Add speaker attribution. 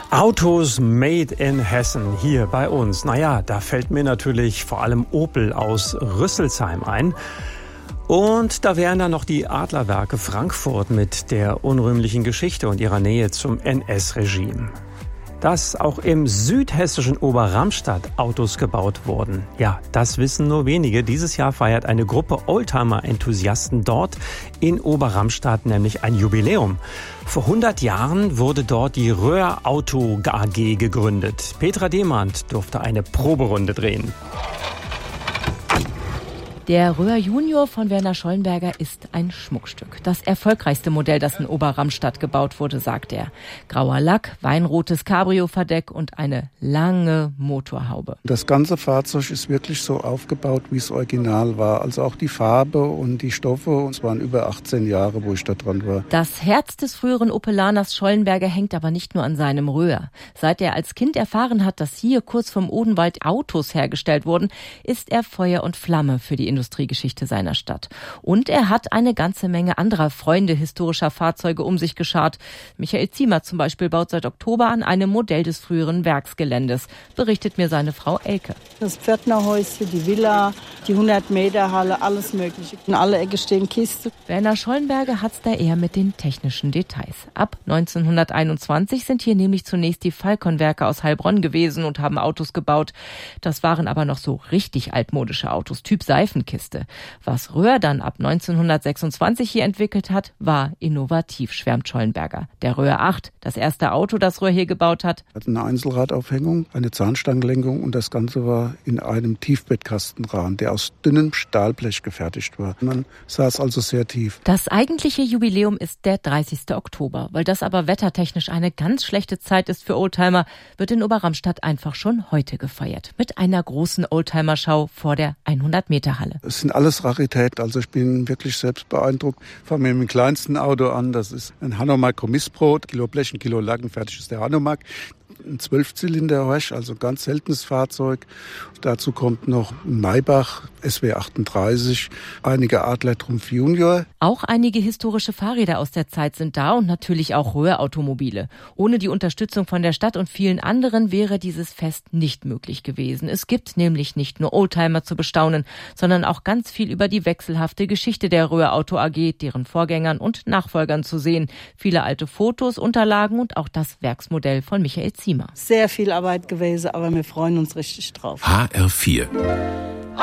Speaker 1: Autos made in Hessen hier bei uns. Naja, da fällt mir natürlich vor allem Opel aus Rüsselsheim ein. Und da wären dann noch die Adlerwerke Frankfurt mit der unrühmlichen Geschichte und ihrer Nähe zum NS-Regime. Dass auch im südhessischen Oberramstadt Autos gebaut wurden. Ja, das wissen nur wenige. Dieses Jahr feiert eine Gruppe Oldtimer-Enthusiasten dort in Oberramstadt nämlich ein Jubiläum. Vor 100 Jahren wurde dort die Röhr Auto AG gegründet. Petra Demand durfte eine Proberunde drehen.
Speaker 2: Der Röhr Junior von Werner Schollenberger ist ein Schmuckstück. Das erfolgreichste Modell, das in Oberramstadt gebaut wurde, sagt er. Grauer Lack, weinrotes Cabrio-Verdeck und eine lange Motorhaube.
Speaker 3: Das ganze Fahrzeug ist wirklich so aufgebaut, wie es original war. Also auch die Farbe und die Stoffe. Und es waren über 18 Jahre, wo ich da dran war.
Speaker 2: Das Herz des früheren Opelaners Schollenberger hängt aber nicht nur an seinem Röhr. Seit er als Kind erfahren hat, dass hier kurz vom Odenwald Autos hergestellt wurden, ist er Feuer und Flamme für die Industriegeschichte seiner Stadt. Und er hat eine ganze Menge anderer Freunde historischer Fahrzeuge um sich geschart. Michael Ziemer zum Beispiel baut seit Oktober an einem Modell des früheren Werksgeländes, berichtet mir seine Frau Elke.
Speaker 4: Das Pförtnerhäuschen, die Villa, die 100-Meter-Halle, alles Mögliche. In alle Ecke stehen Kisten.
Speaker 2: Werner Schollenberger hat's da eher mit den technischen Details. Ab 1921 sind hier nämlich zunächst die Falcon-Werke aus Heilbronn gewesen und haben Autos gebaut. Das waren aber noch so richtig altmodische Autos, Typ Seifenkiste. Was Röhr dann ab 1926 hier entwickelt hat, war innovativ, schwärmt Schollenberger. Der Röhr 8, das erste Auto, das Röhr hier gebaut hat.
Speaker 3: Hat eine Einzelradaufhängung, eine Zahnstangenlenkung und das Ganze war in einem Tiefbettkastenrahmen, der aus dünnem Stahlblech gefertigt war. Man saß also sehr tief.
Speaker 2: Das eigentliche Jubiläum ist der 30. Oktober. Weil das aber wettertechnisch eine ganz schlechte Zeit ist für Oldtimer, wird in Oberramstadt einfach schon heute gefeiert. Mit einer großen Oldtimer-Schau vor der 100-Meter-Halle.
Speaker 3: Es sind alles Raritäten, also ich bin wirklich selbst beeindruckt. Fangen wir mit dem kleinsten Auto an, das ist ein Hanomag Kommissbrot, Kilo Blech, ein Kilo Lacken, fertig ist der Hanomag. Ein 12-Zylinder-Horch, also ein ganz seltenes Fahrzeug. Dazu kommt noch ein Maybach SW 38, einige Adler Trumpf Junior.
Speaker 2: Auch einige historische Fahrräder aus der Zeit sind da und natürlich auch Röhr-Automobile. Ohne die Unterstützung von der Stadt und vielen anderen wäre dieses Fest nicht möglich gewesen. Es gibt nämlich nicht nur Oldtimer zu bestaunen, sondern auch ganz viel über die wechselhafte Geschichte der Röhr Auto AG, deren Vorgängern und Nachfolgern zu sehen. Viele alte Fotos, Unterlagen und auch das Werksmodell von Michael Ziemer.
Speaker 4: Sehr viel Arbeit gewesen, aber wir freuen uns richtig drauf.
Speaker 5: HR4